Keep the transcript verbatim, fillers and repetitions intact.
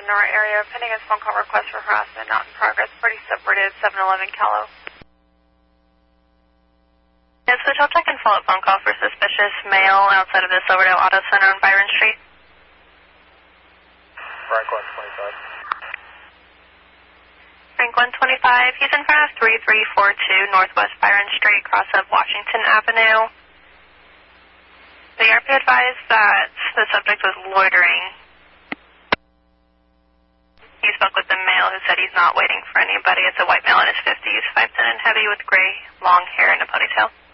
in our area. Pending his phone call request for harassment, not in progress. Party separated, seven eleven Callow. Yes, would you check and follow-up phone call for suspicious male outside of the Silverdale Auto Center on Byron Street? Frank one twenty-five. Frank one twenty-five, he's in front of three three four two Northwest Byron Street, cross of Washington Avenue. The A R P advised that the subject was loitering. He spoke with the male who said he's not waiting for anybody. It's a white male in his fifties, five ten and heavy with gray, long hair and a ponytail.